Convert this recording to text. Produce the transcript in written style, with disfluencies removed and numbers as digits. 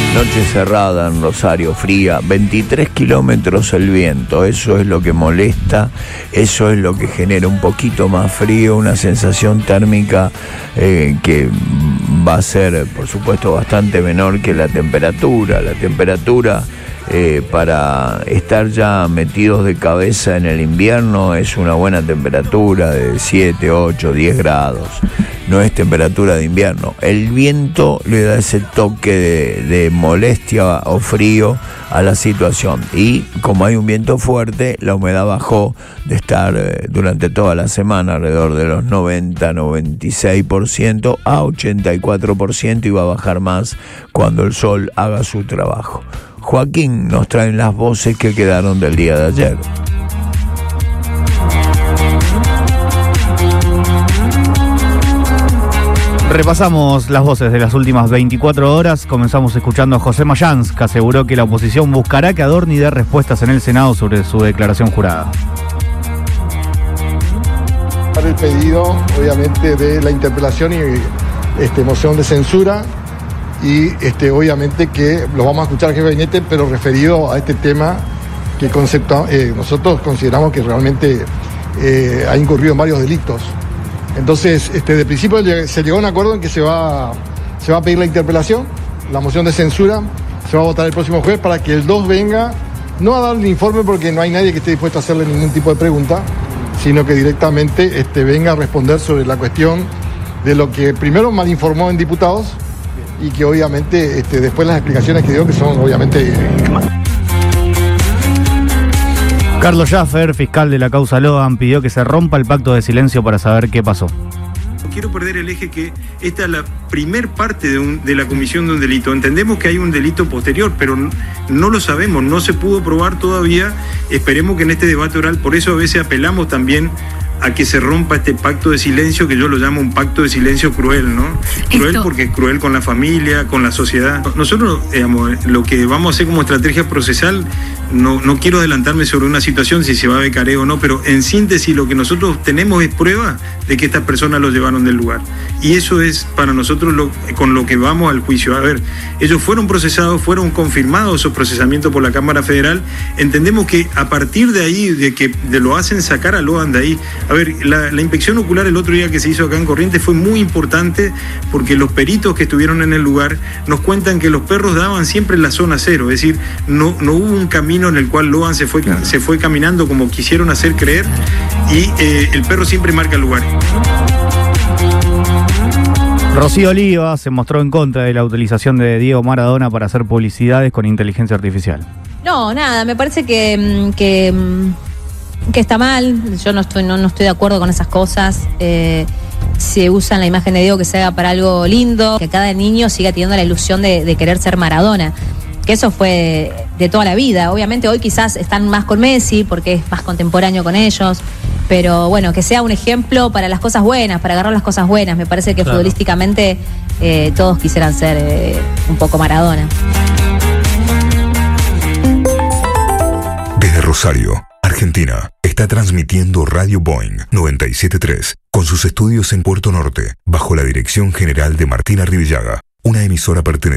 Noche cerrada en Rosario, fría, 23 kilómetros el viento, eso es lo que molesta, eso es lo que genera un poquito más frío, una sensación térmica que va a ser, por supuesto, bastante menor que la temperatura. La temperatura para estar ya metidos de cabeza en el invierno es una buena temperatura de 7, 8, 10 grados. No es temperatura de invierno. El viento le da ese toque de molestia o frío a la situación. Y como hay un viento fuerte, la humedad bajó de estar durante toda la semana alrededor de los 90-96% a 84% y va a bajar más cuando el sol haga su trabajo. Joaquín nos trae las voces que quedaron del día de ayer. Repasamos las voces de las últimas 24 horas. Comenzamos escuchando a José Mayans, que aseguró que la oposición buscará que Adorni dé respuestas en el Senado sobre su declaración jurada. El pedido, obviamente, de la interpelación y moción de censura y obviamente que lo vamos a escuchar al jefe de gabinete, pero referido a este tema que nosotros consideramos que realmente ha incurrido en varios delitos. Entonces, de principio se llegó a un acuerdo en que se va a pedir la interpelación, la moción de censura, se va a votar el próximo jueves para que el 2 venga, no a dar el informe porque no hay nadie que esté dispuesto a hacerle ningún tipo de pregunta, sino que directamente venga a responder sobre la cuestión de lo que primero mal informó en diputados y que obviamente después las explicaciones que dio que son obviamente... Carlos Schaffer, fiscal de la causa Logan, pidió que se rompa el pacto de silencio para saber qué pasó. No quiero perder el eje que esta es la primer parte de la comisión de un delito. Entendemos que hay un delito posterior, pero no lo sabemos, no se pudo probar todavía. Esperemos que en este debate oral, por eso a veces apelamos también a que se rompa este pacto de silencio, que yo lo llamo un pacto de silencio cruel, ¿no? Cruel porque es cruel con la familia, con la sociedad. Nosotros, digamos, lo que vamos a hacer como estrategia procesal, no quiero adelantarme sobre una situación, si se va a becareo o no, pero en síntesis lo que nosotros tenemos es prueba de que estas personas los llevaron del lugar. Y eso es para nosotros con lo que vamos al juicio. A ver, ellos fueron procesados, fueron confirmados su procesamiento por la Cámara Federal. Entendemos que a partir de ahí, de lo hacen sacar a Logan de ahí. A ver, la inspección ocular el otro día que se hizo acá en Corrientes fue muy importante porque los peritos que estuvieron en el lugar nos cuentan que los perros daban siempre en la zona cero, es decir, no hubo un camino en el cual Logan se fue caminando como quisieron hacer creer y el perro siempre marca el lugar. Rocío Oliva se mostró en contra de la utilización de Diego Maradona para hacer publicidades con inteligencia artificial. No, nada, me parece que está mal, yo no estoy de acuerdo con esas cosas. Se usan la imagen de Diego que se haga para algo lindo, que cada niño siga teniendo la ilusión de querer ser Maradona, que eso fue de toda la vida. Obviamente hoy quizás están más con Messi porque es más contemporáneo con ellos, pero bueno, que sea un ejemplo para las cosas buenas, para agarrar las cosas buenas. Me parece que futbolísticamente todos quisieran ser un poco Maradona. Desde Rosario, Argentina, está transmitiendo Radio Boing 97.3 con sus estudios en Puerto Norte, bajo la dirección general de Martina Rivillaga, una emisora perteneciente